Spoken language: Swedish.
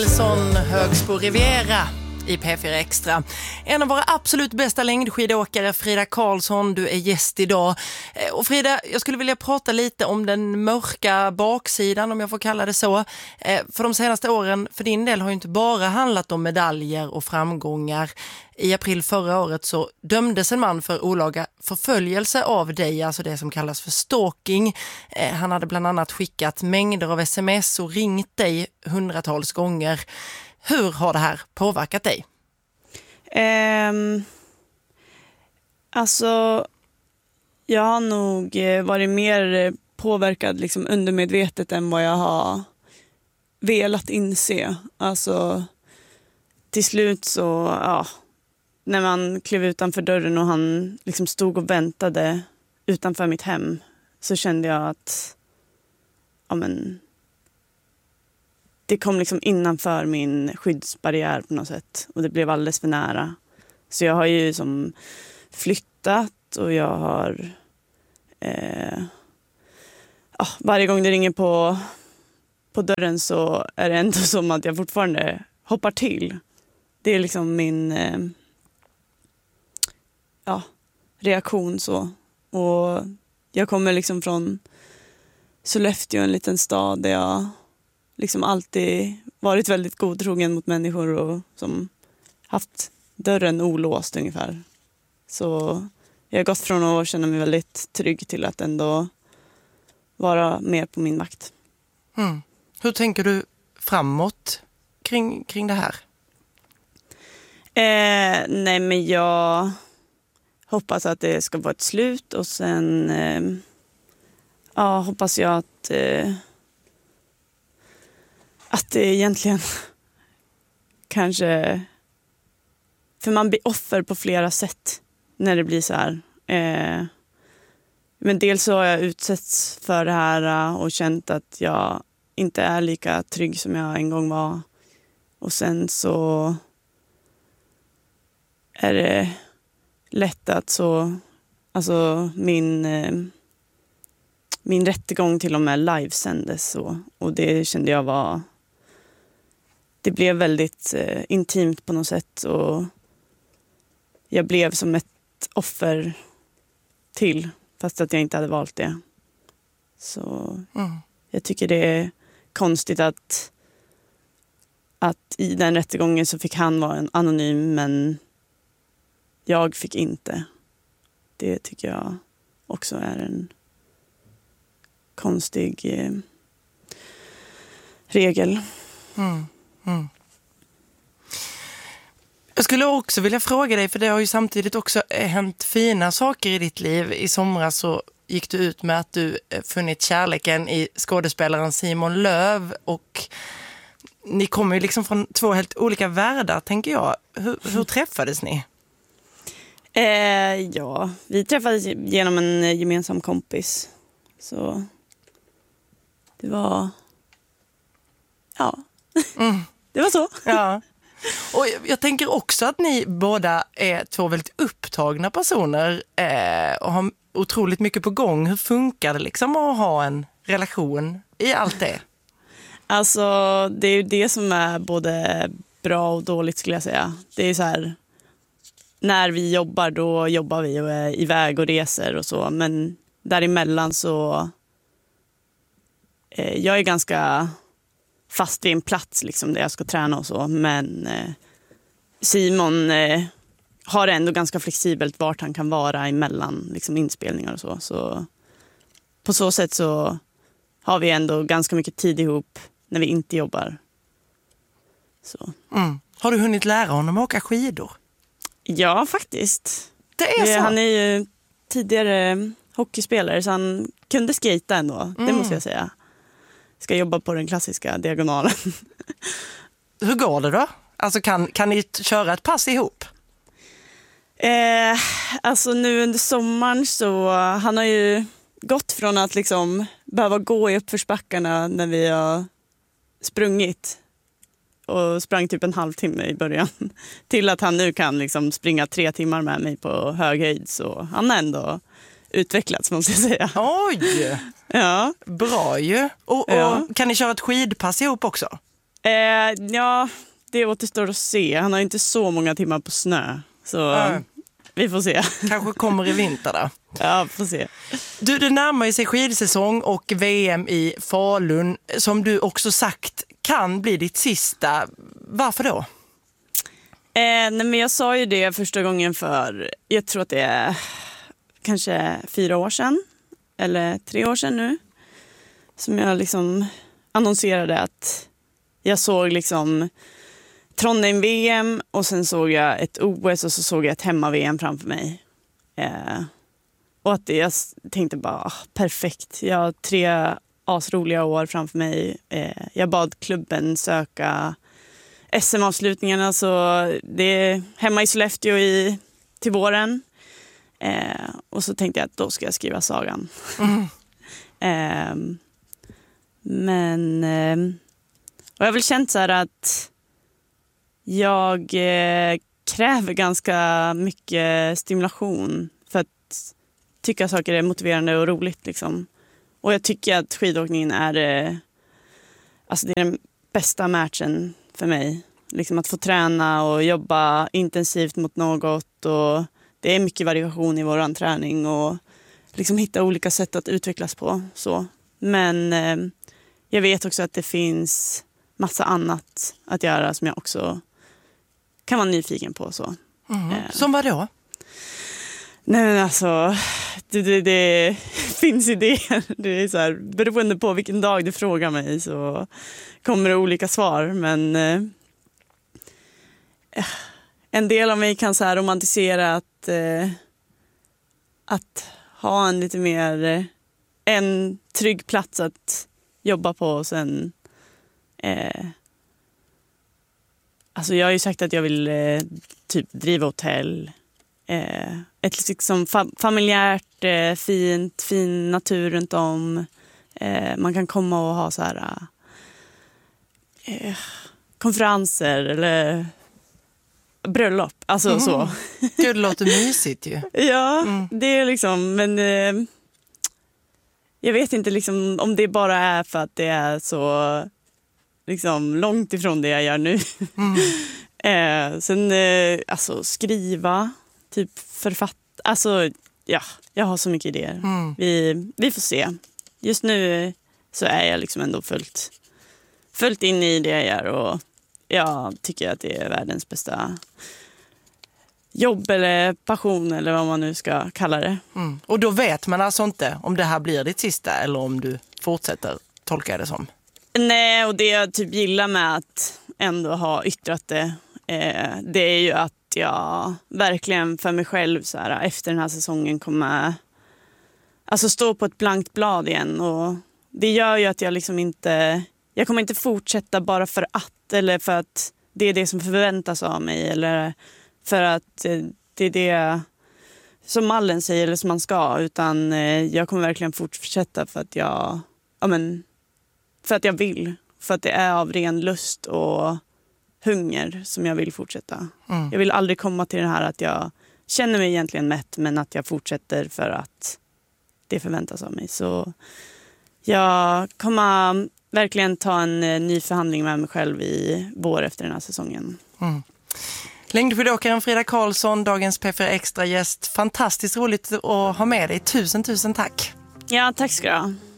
Sån Högsbo Riviera i P4 Extra. En av våra absolut bästa längdskidåkare, Frida Karlsson, du är gäst idag. Och Frida, jag skulle vilja prata lite om den mörka baksidan, om jag får kalla det så. För de senaste åren, för din del, har ju inte bara handlat om medaljer och framgångar. I april förra året så dömdes en man för olaga förföljelse av dig, alltså det som kallas för stalking. Han hade bland annat skickat mängder av sms och ringt dig hundratals gånger. Hur har det här påverkat dig? Alltså, jag har nog varit mer påverkad liksom undermedvetet än vad jag har velat inse. Alltså, till slut så, ja, när man klev utanför dörren och han liksom stod och väntade utanför mitt hem, så kände jag att, ja men, det kom liksom innanför min skyddsbarriär på något sätt. Och det blev alldeles för nära. Så jag har ju som flyttat och jag har... varje gång det ringer på dörren så är det ändå som att jag fortfarande hoppar till. Det är liksom min reaktion så. Och jag kommer liksom från Sollefteå, en liten stad där jag liksom alltid varit väldigt godtrogen mot människor och som haft dörren olåst ungefär. Så jag har gått från att känna mig väldigt trygg till att ändå vara mer på min vakt. Mm. Hur tänker du framåt kring det här? Nej, men jag hoppas att det ska vara ett slut och sen hoppas jag att det egentligen kanske... För man blir offer på flera sätt när det blir så här. Men dels så har jag utsatts för det här och känt att jag inte är lika trygg som jag en gång var. Och sen så är det lätt att så... Alltså min rättegång till och med livesändes så. Och det kände jag var... Det blev väldigt intimt på något sätt och jag blev som ett offer till, fast att jag inte hade valt det. Så jag tycker det är konstigt att i den rättegången så fick han vara en anonym, men jag fick inte. Det tycker jag också är en konstig regel. Jag skulle också vilja fråga dig, för det har ju samtidigt också hänt fina saker i ditt liv. I somras så gick du ut med att du funnit kärleken i skådespelaren Simon Löv, och ni kommer ju liksom från två helt olika världar, tänker jag. Hur träffades ni? Vi träffades genom en gemensam kompis. Så det var... Ja, det var så. Ja. Och jag tänker också att ni båda är två väldigt upptagna personer och har otroligt mycket på gång. Hur funkar det liksom att ha en relation i allt det? Alltså, det är ju det som är både bra och dåligt, skulle jag säga. Det är så här, när vi jobbar, då jobbar vi och är iväg och reser och så. Men däremellan så... jag är ganska fast vid en plats liksom, där jag ska träna och så. Men Simon har ändå ganska flexibelt vart han kan vara emellan liksom, inspelningar och så. Så på så sätt så har vi ändå ganska mycket tid ihop när vi inte jobbar. Så. Har du hunnit lära honom att åka skidor? Ja, faktiskt. Det är så? Han är ju tidigare hockeyspelare, så han kunde skata ändå. Det måste jag säga. Ska jobba på den klassiska diagonalen. Hur går det då? Alltså kan ni köra ett pass ihop? Alltså nu under sommaren så han har ju gått från att liksom behöva gå i uppförsbackarna när vi har sprungit och sprang typ en halvtimme i början, till att han nu kan liksom springa 3 timmar med mig på hög höjd. Så han har ändå utvecklats, måste jag säga. Oj! Ja. Bra ju. Och kan ni köra ett skidpass ihop också? Ja, det återstår att se. Han har inte så många timmar på snö. Så vi får se. Kanske kommer i vinter då. Ja, får se. Du, det närmar ju sig skidsäsong och VM i Falun som du också sagt kan bli ditt sista. Varför då? Nej, men jag sa ju det första gången för, jag tror att det är kanske 4 år sedan. Eller 3 år sedan nu. Som jag liksom annonserade att jag såg liksom Trondheim-VM och sen såg jag ett OS och så såg jag ett hemma-VM framför mig. Och att jag tänkte bara, perfekt. Jag har 3 asroliga år framför mig. Jag bad klubben söka SM-avslutningarna, så det är hemma i Sollefteå till våren. Och så tänkte jag att då ska jag skriva sagan. Men och jag har väl känt så här att jag kräver ganska mycket stimulation för att tycka saker är motiverande och roligt liksom. Och jag tycker att skidåkningen är alltså det är den bästa matchen för mig. Liksom att få träna och jobba intensivt mot något, och det är mycket variation i våran träning och liksom hitta olika sätt att utvecklas på. Så. Men jag vet också att det finns massa annat att göra som jag också kan vara nyfiken på. Så. Som vad då? Nej, men alltså, det finns idéer. Det är så här, beroende på vilken dag du frågar mig så kommer det olika svar. Men en del av mig kan så här romantisera att ha en lite mer en trygg plats att jobba på. Och sen alltså jag har ju sagt att jag vill typ driva hotell. Ett liksom familjärt, fin natur runt om. Man kan komma och ha så här konferenser eller bröllop. Alltså så. Det låter mysigt ju. Ja, det är liksom, men jag vet inte liksom om det bara är för att det är så liksom långt ifrån det jag gör nu. Sen alltså skriva, typ alltså ja, jag har så mycket idéer. Vi får se. Just nu så är jag liksom ändå fullt in i det jag gör, och jag tycker att det är världens bästa jobb eller passion eller vad man nu ska kalla det. Och då vet man alltså inte om det här blir ditt sista eller om du fortsätter, tolka det som. Nej, och det jag typ gillar med att ändå ha yttrat det är ju att jag verkligen för mig själv så här, efter den här säsongen kommer alltså stå på ett blankt blad igen, och det gör ju att jag liksom jag kommer inte fortsätta bara för att, eller för att det är det som förväntas av mig, eller för att det är det som mallen säger eller som man ska, utan jag kommer verkligen fortsätta för att för att jag vill, för att det är av ren lust och hunger som jag vill fortsätta. Jag vill aldrig komma till det här att jag känner mig egentligen mätt, men att jag fortsätter för att det förväntas av mig. Så jag kommer verkligen ta en ny förhandling med mig själv i vår efter den här säsongen. Längdskidåkaren Frida Karlsson, dagens P4 Extra gäst. Fantastiskt roligt att ha med dig. Tusen tack. Ja, tack ska du ha.